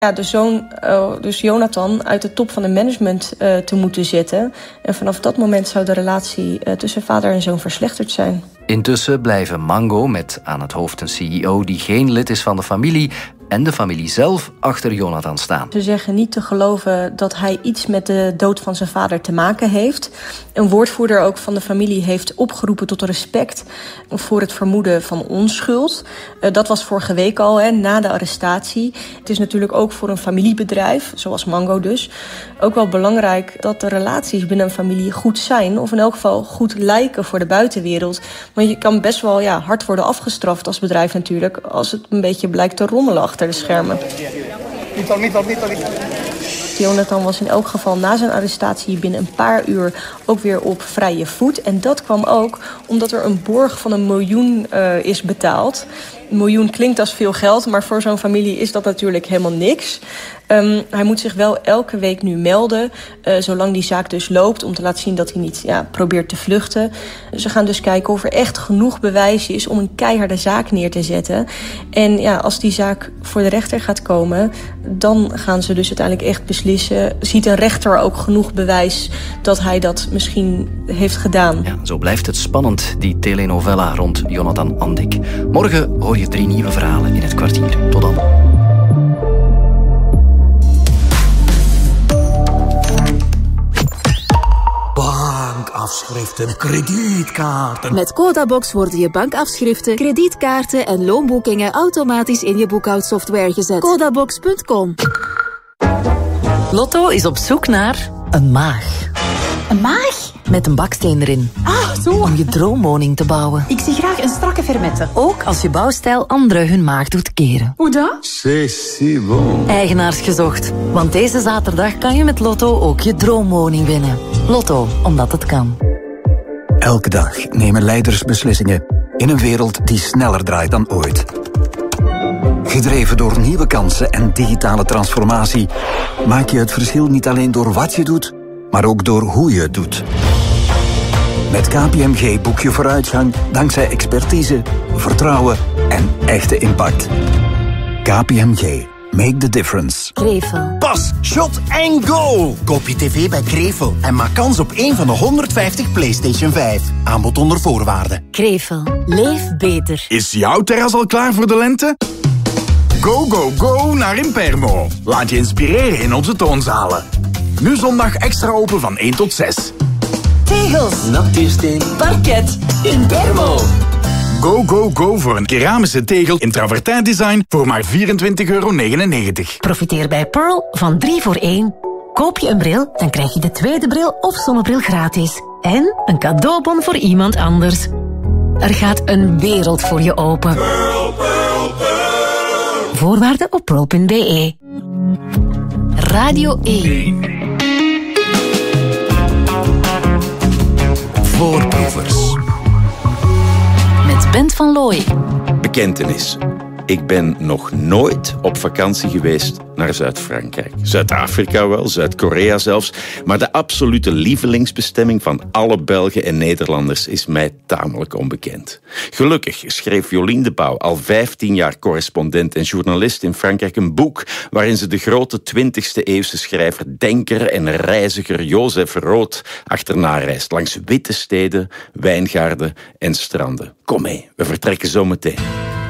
De zoon, dus Jonathan, uit de top van de management te moeten zetten. En vanaf dat moment zou de relatie tussen vader en zoon verslechterd zijn. Intussen blijven Mango, met aan het hoofd een CEO die geen lid is van de familie, en de familie zelf achter Jonathan staan. Ze zeggen niet te geloven dat hij iets met de dood van zijn vader te maken heeft. Een woordvoerder ook van de familie heeft opgeroepen tot respect voor het vermoeden van onschuld. Dat was vorige week al, na de arrestatie. Het is natuurlijk ook voor een familiebedrijf, zoals Mango dus, ook wel belangrijk dat de relaties binnen een familie goed zijn. Of in elk geval goed lijken voor de buitenwereld. Want je kan best wel hard worden afgestraft als bedrijf natuurlijk, als het een beetje blijkt te rommelen achter de schermen. Jonathan was in elk geval na zijn arrestatie binnen een paar uur ook weer op vrije voet. En dat kwam ook omdat er een borg van 1 miljoen is betaald. 1 miljoen klinkt als veel geld, maar voor zo'n familie is dat natuurlijk helemaal niks. Hij moet zich wel elke week nu melden, zolang die zaak dus loopt, om te laten zien dat hij niet probeert te vluchten. Ze gaan dus kijken of er echt genoeg bewijs is om een keiharde zaak neer te zetten. En als die zaak voor de rechter gaat komen, dan gaan ze dus uiteindelijk echt beslissen. Ziet een rechter ook genoeg bewijs dat hij dat misschien heeft gedaan? Ja, zo blijft het spannend, die telenovela rond Jonathan Andik. Morgen hoor je 3 nieuwe verhalen in het kwartier. Tot dan. Bankafschriften, kredietkaarten. Met Codabox worden je bankafschriften, kredietkaarten en loonboekingen automatisch in je boekhoudsoftware gezet. Codabox.com. Lotto is op zoek naar een maag. Een maag? Met een baksteen erin. Ah, zo. Om je droomwoning te bouwen. Ik zie graag een strakke fermette. Ook als je bouwstijl anderen hun maag doet keren. Hoe dat? C'est si bon. Eigenaars gezocht. Want deze zaterdag kan je met Lotto ook je droomwoning winnen. Lotto, omdat het kan. Elke dag nemen leiders beslissingen in een wereld die sneller draait dan ooit. Gedreven door nieuwe kansen en digitale transformatie maak je het verschil niet alleen door wat je doet, maar ook door hoe je het doet. Met KPMG boek je vooruitgang dankzij expertise, vertrouwen en echte impact. KPMG. Make the difference. Krevel. Pas, shot en go! Koop je tv bij Krevel en maak kans op één van de 150 PlayStation 5. Aanbod onder voorwaarden. Krevel. Leef beter. Is jouw terras al klaar voor de lente? Go, go, go naar Impermo. Laat je inspireren in onze toonzalen. Nu zondag extra open van 1 tot 6. Tegels, Natuursteen, parket, Impermo. Go, go, go voor een keramische tegel in travertijn design voor maar €24,99. Profiteer bij Pearl van 3 voor 1. Koop je een bril, dan krijg je de tweede bril of zonnebril gratis. En een cadeaubon voor iemand anders. Er gaat een wereld voor je open. Pearl, Pearl, Pearl. Voorwaarden op pearl.be. Radio 1. Voorproevers. Met Bent van Looy. Bekentenis. Ik ben nog nooit op vakantie geweest naar Zuid-Frankrijk. Zuid-Afrika wel, Zuid-Korea zelfs. Maar de absolute lievelingsbestemming van alle Belgen en Nederlanders is mij tamelijk onbekend. Gelukkig schreef Jolien de Pauw, al 15 jaar correspondent en journalist in Frankrijk, een boek waarin ze de grote 20e-eeuwse schrijver, denker en reiziger Joseph Roth achterna reist langs witte steden, wijngaarden en stranden. Kom mee, we vertrekken zo meteen.